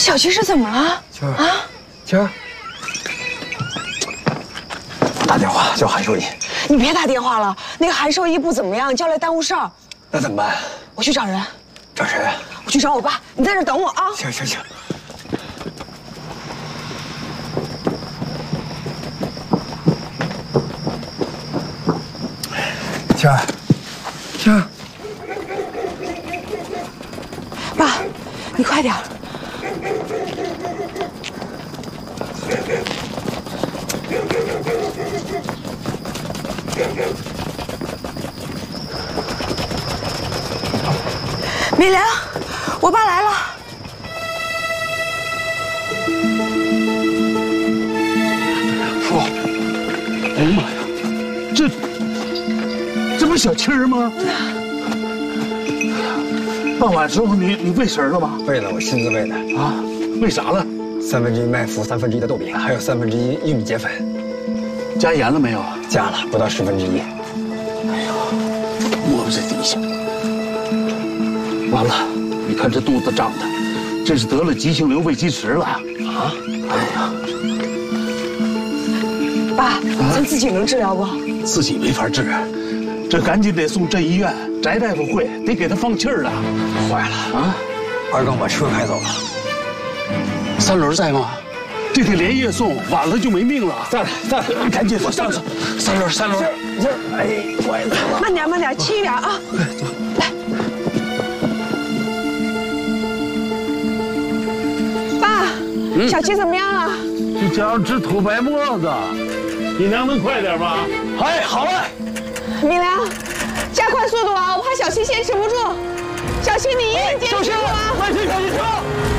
小七是怎么了？ 晴儿啊，晴儿，我打电话叫韩兽医。 你别打电话了，那个韩兽医不怎么样，叫来耽误事儿。 那怎么办？ 我去找人。 找谁啊？ 我去找我爸，你在这等我啊。 行行行。晴儿，晴儿， 爸，你快点。美良，我爸来了。 父，哎呀妈呀，这不是小七儿吗？傍晚时候你喂食了吗？ 喂了，我亲自喂的。 啊，喂啥了 1/3麦麸，1/3的豆饼，还有1/3玉米碱粉。 加盐了没有？ 加了，不到1/10。 哎呦，摸摸这底下，完了！你看这肚子胀的，这是得了急性瘤胃积食了啊！哎呀， 爸，咱自己能治疗不？ 自己没法治，这赶紧得送镇医院，翟大夫会得给他放气儿啊！ 坏了啊！二刚把车开走了 ，3轮在吗？这得连夜送，晚了就没命了。 在了， 赶紧上去！3轮。 这，哎，拐走了。 慢点，轻一点啊！来，爸，小七怎么样了？ 这家伙直吐白沫子，你娘能快点吗？ 哎，好嘞。 米良，加快速度啊！我怕小七坚持不住。小七，你一定坚持住啊！ 慢些，小心车。